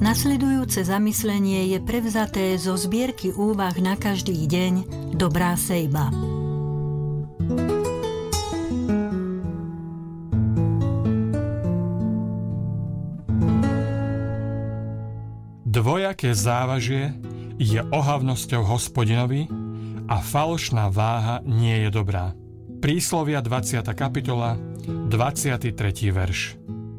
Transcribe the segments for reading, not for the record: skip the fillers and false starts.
Nasledujúce zamyslenie je prevzaté zo zbierky úvah na každý deň Dobrá sejba. Dvojaké závažie je ohavnosťou Hospodinovi a falošná váha nie je dobrá. Príslovia 20. kapitola, 23. verš.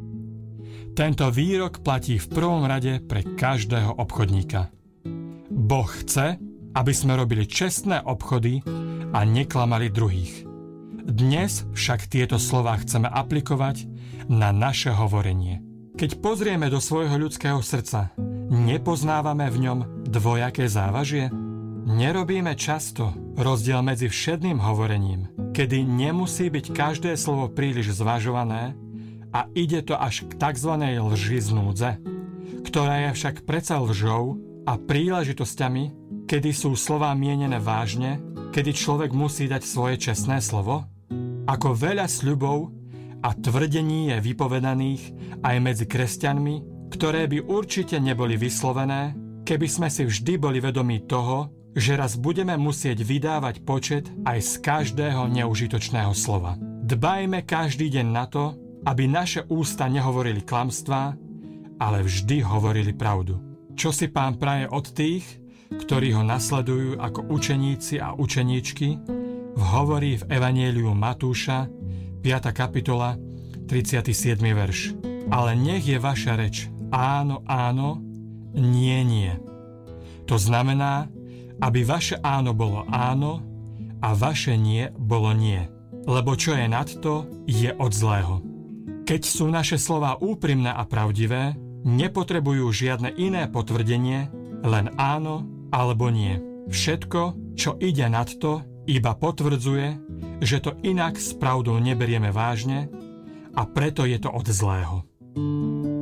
Tento výrok platí v prvom rade pre každého obchodníka. Boh chce, aby sme robili čestné obchody a neklamali druhých. Dnes však tieto slová chceme aplikovať na naše hovorenie. Keď pozrieme do svojho ľudského srdca, nepoznávame v ňom dvojaké závažie? Nerobíme často rozdiel medzi všedným hovorením, kedy nemusí byť každé slovo príliš zvažované a ide to až k tzv. Lži z núdze, ktorá je však predsa lžou a príležitosťami, kedy sú slová mienené vážne, kedy človek musí dať svoje čestné slovo? Ako veľa sľubov a tvrdení je vypovedaných aj medzi kresťanmi, ktoré by určite neboli vyslovené, keby sme si vždy boli vedomí toho, že raz budeme musieť vydávať počet aj z každého neužitočného slova. Dbajme každý deň na to, aby naše ústa nehovorili klamstvá, ale vždy hovorili pravdu. Čo si Pán praje od tých, ktorí ho nasledujú ako učeníci a učeníčky, hovorí v Evanjeliu Matúša, 5. kapitola, 37. verš. Ale nech je vaša reč áno, áno, nie, nie. To znamená, aby vaše áno bolo áno a vaše nie bolo nie. Lebo čo je nad to, je od zlého. Keď sú naše slová úprimné a pravdivé, nepotrebujú žiadne iné potvrdenie, len áno alebo nie. Všetko, čo ide nad to, iba potvrdzuje, že to inak s pravdou neberieme vážne a preto je to od zlého.